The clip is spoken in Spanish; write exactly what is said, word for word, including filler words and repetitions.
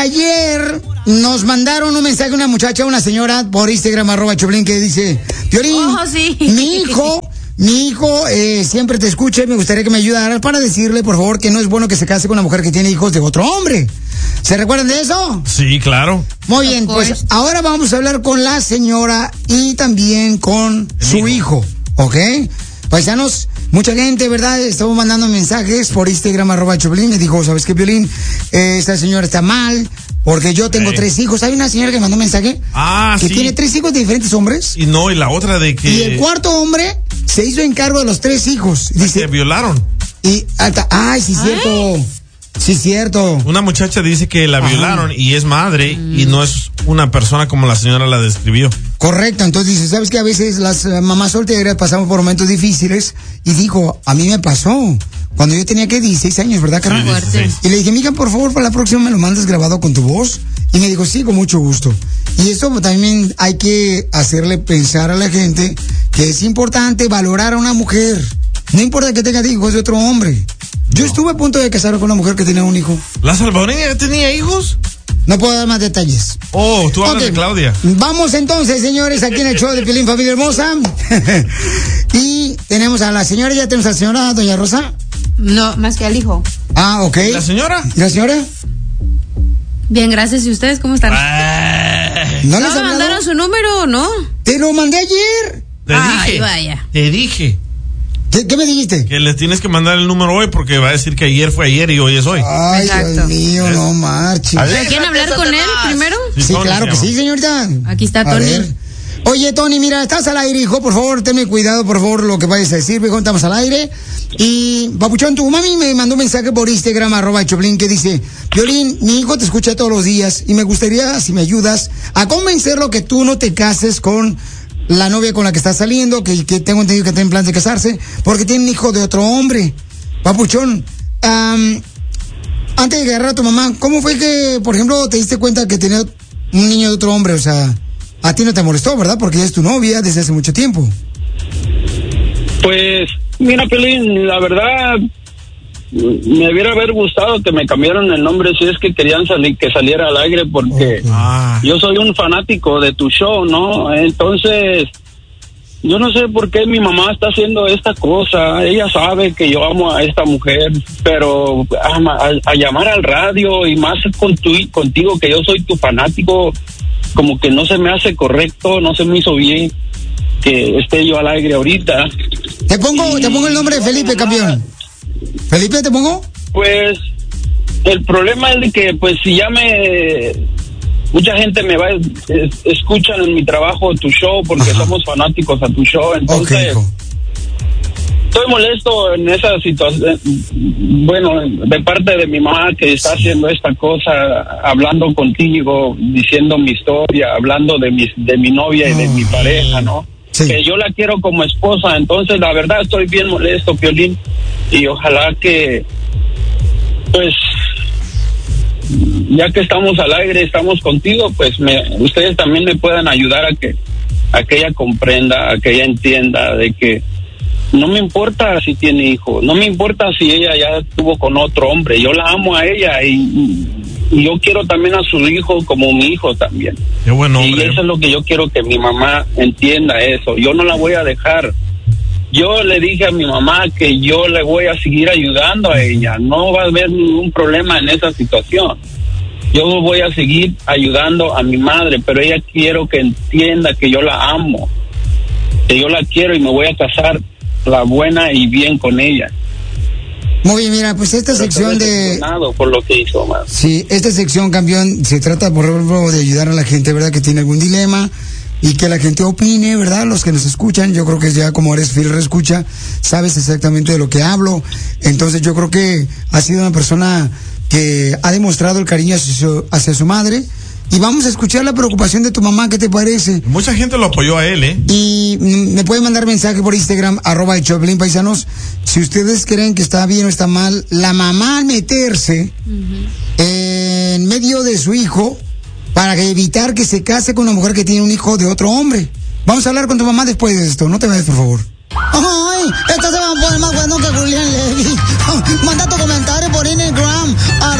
ayer nos mandaron un mensaje una muchacha, una señora, por Instagram, arroba Choplin, que dice, Piolín, oh, sí. mi hijo... Mi hijo eh, siempre te escucha y me gustaría que me ayudaras para decirle, por favor, que no es bueno que se case con una mujer que tiene hijos de otro hombre. ¿Se recuerdan de eso? Sí, claro. Muy bien, pues ahora vamos a hablar con la señora y también con El su hijo. hijo, ¿ok? Paisanos, mucha gente, ¿verdad? Estamos mandando mensajes por Instagram, arroba Choplin. Me dijo, ¿sabes qué, Piolín? Eh, esta señora está mal. Porque yo tengo hey. tres hijos. Hay una señora que mandó un mensaje. Ah, que sí. tiene tres hijos de diferentes hombres. Y no, y la otra de que... Y el cuarto hombre se hizo encargo de los tres hijos. Dice, que violaron. Y hasta... Ay, sí, cierto. Ay. Sí, cierto. Una muchacha dice que la violaron Ajá. y es madre mm. y no es una persona como la señora la describió. Correcto. Entonces dice, ¿sabes que a veces las mamás solteras pasamos por momentos difíciles? Y dijo, a mí me pasó. Cuando yo tenía que dieciséis años, ¿verdad, Carmen? Sí, y le dije, mija, por favor, para la próxima me lo mandas grabado con tu voz. Y me dijo, sí, con mucho gusto. Y eso también hay que hacerle pensar a la gente que es importante valorar a una mujer. No importa que tenga hijos de otro hombre. Yo no. estuve a punto de casarme con una mujer que tenía un hijo. ¿La salvadoreña tenía hijos? No puedo dar más detalles. Oh, tú hablas okay. de Claudia. Vamos entonces, señores, aquí en el show de Piolín, familia hermosa. Y tenemos a la señora, ya tenemos a la señora, doña Rosa. No, más que al hijo. Ah, ok. ¿La señora? ¿Y la señora? Bien, gracias. ¿Y ustedes cómo están? Ay. ¿No, ¿No les me mandaron su número o no? Te lo mandé ayer. Te Ay, dije. vaya. Te dije. ¿Qué, ¿Qué me dijiste? Que les tienes que mandar el número hoy porque va a decir que ayer fue ayer y hoy es hoy. Ay, Exacto. Dios mío, ¿Es? no marches. ¿Quieren hablar con él primero? Sí, sí claro que sí, señorita. Aquí está Tony. A ver. Oye, Tony, mira, estás al aire, hijo, por favor, tenme cuidado, por favor, lo que vayas a decir, viejo, estamos al aire. Y, papuchón, tu mami me mandó un mensaje por Instagram, arroba Choplin, que dice, Piolín, mi hijo te escucha todos los días y me gustaría, si me ayudas, a convencerlo que tú no te cases con la novia con la que estás saliendo, que, que tengo entendido que tiene plan de casarse, porque tiene un hijo de otro hombre. Papuchón, um, antes de agarrar a tu mamá, ¿cómo fue que, por ejemplo, te diste cuenta que tenía un niño de otro hombre? O sea... A ti no te molestó, ¿verdad? Porque ella es tu novia desde hace mucho tiempo. Pues, mira, Piolín, la verdad, me hubiera haber gustado que me cambiaran el nombre si es que querían salir, que saliera al aire, porque okay. ah. yo soy un fanático de tu show, ¿no? Entonces, yo no sé por qué mi mamá está haciendo esta cosa. Ella sabe que yo amo a esta mujer, pero a, a, a llamar al radio y más con tu, contigo, que yo soy tu fanático, como que no se me hace correcto, no se me hizo bien que esté yo al aire ahorita. Te pongo, y, te pongo el nombre de Felipe, campeón. ¿Felipe te pongo? Pues, el problema es de que, pues, si ya me... Mucha gente me va, es, escuchan en mi trabajo tu show, porque Ajá. somos fanáticos a tu show, entonces... Okay, estoy molesto en esa situación, bueno, de parte de mi mamá que está haciendo esta cosa, hablando contigo, diciendo mi historia, hablando de mi, de mi novia y de mi pareja, ¿no? Sí. Que yo la quiero como esposa, entonces la verdad estoy bien molesto, Piolín, y ojalá que, pues, ya que estamos al aire, estamos contigo, pues me, ustedes también me puedan ayudar a que, a que ella comprenda, a que ella entienda de que no me importa si tiene hijos, no me importa si ella ya estuvo con otro hombre, yo la amo a ella y, y yo quiero también a su hijo como mi hijo también. Qué buen hombre. Y eso es lo que yo quiero que mi mamá entienda eso, yo no la voy a dejar. Yo le dije a mi mamá que yo le voy a seguir ayudando a ella, no va a haber ningún problema en esa situación. Yo voy a seguir ayudando a mi madre, pero ella quiero que entienda que yo la amo, que yo la quiero y me voy a casar la buena y bien con ella. Muy bien, mira, pues esta Pero sección de... por lo que hizo, más. Sí, esta sección, campeón, se trata, por ejemplo, de ayudar a la gente, ¿verdad?, que tiene algún dilema y que la gente opine, ¿verdad? Los que nos escuchan, yo creo que ya como eres fiel escucha, sabes exactamente de lo que hablo. Entonces yo creo que ha sido una persona que ha demostrado el cariño hacia su, hacia su madre. Y vamos a escuchar la preocupación de tu mamá, ¿qué te parece? Mucha gente lo apoyó a él, ¿eh? Y me pueden mandar mensaje por Instagram, arroba el Choplin, paisanos. Si ustedes creen que está bien o está mal, la mamá al meterse uh-huh. en medio de su hijo para evitar que se case con una mujer que tiene un hijo de otro hombre. Vamos a hablar con tu mamá después de esto, no te vayas, por favor. Ay, esto se va a poner más bueno que Julián Levy. Manda tu comentario por Instagram, arroba